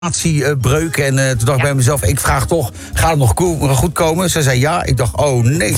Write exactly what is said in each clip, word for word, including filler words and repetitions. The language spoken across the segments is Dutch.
breuk. En uh, toen dacht ik ja. bij mezelf, ik vraag toch, gaat het nog goed komen? Ze zei ja. Ik dacht, oh nee.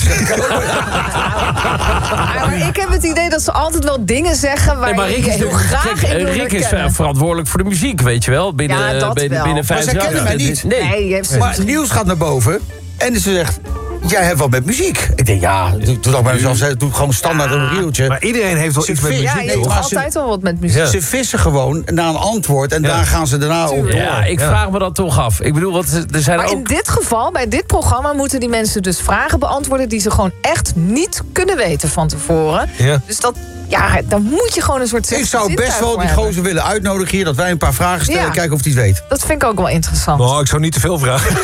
Maar ik heb het idee dat ze altijd wel dingen zeggen waar nee, maar Rick is heel graag kijk, in wil Rick is herkennen. verantwoordelijk voor de muziek, weet je wel. Binnen, ja, dat binnen, wel. binnen vijf maar ze kennen mij niet. Nee. nee heeft maar het nieuws gaat naar boven en ze zegt, jij hebt wat met muziek. Ik denk, ja, toen dacht ik bij mezelf, ze doet gewoon standaard ja, een rieltje. Maar iedereen heeft wel ze iets met muziek. Ja, je hebt altijd ze, wel wat met muziek. Ja. Ze vissen gewoon naar een antwoord en ja. daar gaan ze daarna op. Ja, ik ja. vraag me dat toch af. Ik bedoel, wat, er zijn maar ook... in dit geval, bij dit programma, moeten die mensen dus vragen beantwoorden die ze gewoon echt niet kunnen weten van tevoren. Ja. Dus dat... Ja, dan moet je gewoon een soort... Ik zou best wel die gozer willen uitnodigen hier, dat wij een paar vragen stellen ja. en kijken of hij het weet. Dat vind ik ook wel interessant. Nou, ik zou niet te veel vragen.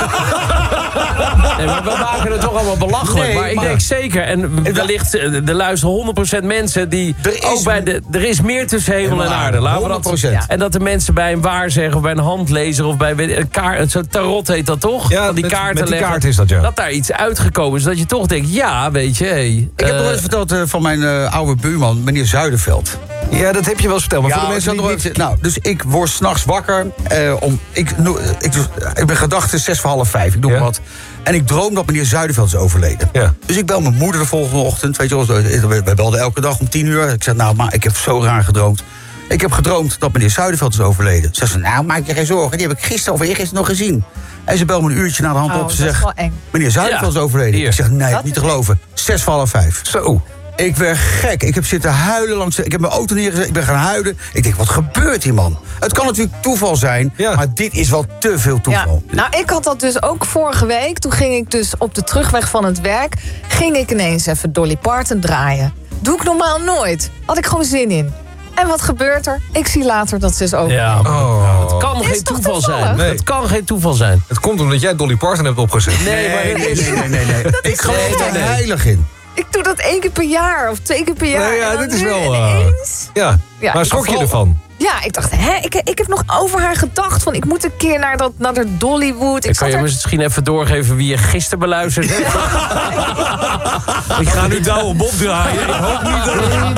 Nee, maar we maken het toch allemaal belachelijk. Nee, maar ik maar... denk zeker, en wellicht, er luisteren honderd procent mensen die... Er is, ook bij de, er is meer tussen hemel en aarde. Laten we dat, honderd procent. En dat de mensen bij een waarzegger of bij een handlezer of bij een kaart... Zo'n tarot heet dat toch? Ja, die met, kaarten met die leggen, kaart is dat, ja. Dat daar iets uitgekomen is. Dat je toch denkt, ja, weet je... Hey, ik uh, heb nog eens verteld uh, van mijn uh, oude buurman, meneer Zuiderveld. Ja, dat heb je wel eens verteld. Maar ja, voor de mensen die niet... Nou, dus ik word 's nachts wakker. Uh, om, ik, ik, ik ben gedachten zes voor half vijf. Ik doe ja. wat. En ik droom dat meneer Zuiderveld is overleden. Ja. Dus ik bel mijn moeder de volgende ochtend. Weet je wel, we belden elke dag om tien uur. Ik zeg, nou, maar ik heb zo raar gedroomd. Ik heb gedroomd dat meneer Zuiderveld is overleden. Ze zegt, nou, maak je geen zorgen. Die heb ik gisteren of eergisteren nog gezien. En ze belt me een uurtje na de hand oh, op. Ze zegt, meneer Zuiderveld ja. is overleden. Hier. Ik zeg, nee, dat niet te geloven. Zes voor half vijf. Zo. Ik werd gek. Ik heb zitten huilen langs... Ik heb mijn auto neergezet. Ik ben gaan huilen. Ik denk, wat gebeurt hier, man? Het kan natuurlijk toeval zijn. Ja. Maar dit is wel te veel toeval. Ja. Nou, ik had dat dus ook vorige week. Toen ging ik dus op de terugweg van het werk... ging ik ineens even Dolly Parton draaien. Doe ik normaal nooit. Had ik gewoon zin in. En wat gebeurt er? Ik zie later dat ze is over. Ja, oh. Het kan geen toeval zijn. Nee. Het kan geen toeval zijn. Het komt omdat jij Dolly Parton hebt opgezet. Nee, maar nee, nee, nee, nee, nee. Ik geloof er heilig in. Ik doe dat één keer per jaar of twee keer per jaar. Nee, ja, dit is wel... Uh, ineens. Ja. ja, maar schrok je ervan? Ja, ik dacht, hè, ik, ik heb nog over haar gedacht. Van, ik moet een keer naar dat naar de Dollywood. Ik kan je er... misschien even doorgeven wie je gisteren beluisterd hebt? Ik ga nu Douwe Bob draaien. Ik hoop niet dat...